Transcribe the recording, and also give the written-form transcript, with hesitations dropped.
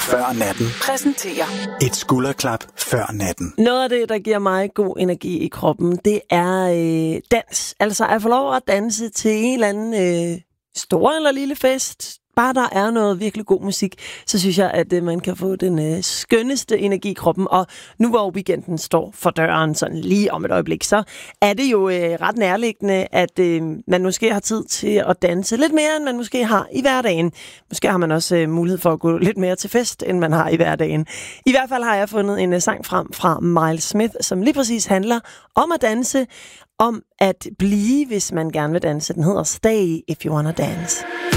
før natten. Præsenterer Et skulderklap før natten. Noget af det, der giver mig god energi i kroppen, det er dans. Altså at få lov at danse til en eller anden stor eller lille fest. Bare der er noget virkelig god musik, så synes jeg, at man kan få den skønneste energi i kroppen. Og nu hvor weekenden står for døren sådan lige om et øjeblik, så er det jo ret nærliggende, at man måske har tid til at danse lidt mere, end man måske har i hverdagen. Måske har man også mulighed for at gå lidt mere til fest, end man har i hverdagen. I hvert fald har jeg fundet en sang frem fra Miles Smith, som lige præcis handler om at danse, om at blive, hvis man gerne vil danse. Den hedder Stay If You Wanna Dance.